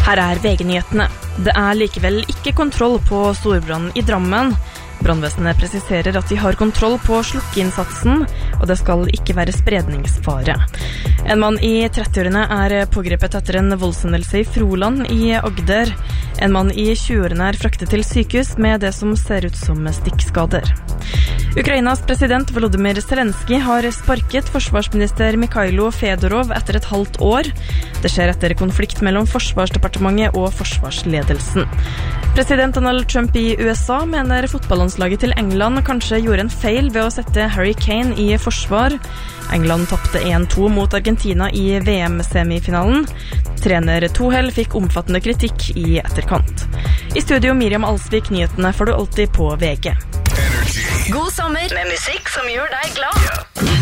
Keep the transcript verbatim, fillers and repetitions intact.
Her er V G-nyhetene. Det er likevel ikke kontroll på storbrannen i Drammen. Brannvesenet presiserer at de har kontroll på slukkeinnsatsen, og det skal ikke være spredningsfare. En mann i trettiårene er pågrepet etter en voldshendelse i Froland i Agder. En mann i tjueårene er fraktet til sykehus med det som ser ut som stikkskader. Ukrainas president Volodymyr Zelensky har sparket forsvarsminister Mikhailo Fedorov etter et halvt år. Det skjer etter konflikt mellom Forsvarsdepartementet og forsvarsledelsen. President Donald Trump i U S A mener fotballandslaget til England kanskje gjorde en feil ved å sette Harry Kane i forsvar. England tappte en to mot Argentina i V M-semifinalen. Trener Tuchel fikk omfattende kritikk i etterkant. I studio Miriam Alsvik, nyhetene får du alltid på V G. God sommer med musikk som gjør deg glad.